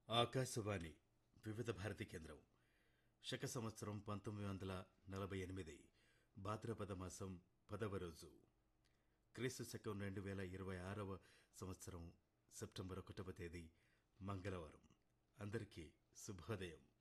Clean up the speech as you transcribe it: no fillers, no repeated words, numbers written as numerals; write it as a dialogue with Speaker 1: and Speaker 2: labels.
Speaker 1: ఆకాశవాణి వివిధ భారతి కేంద్రం శక సంవత్సరం 1948 భాద్రపద మాసం 10వ రోజు క్రీస్తు శకం 2026వ సంవత్సరం సెప్టెంబర్ 1వ తేదీ మంగళవారం. అందరికీ శుభోదయం.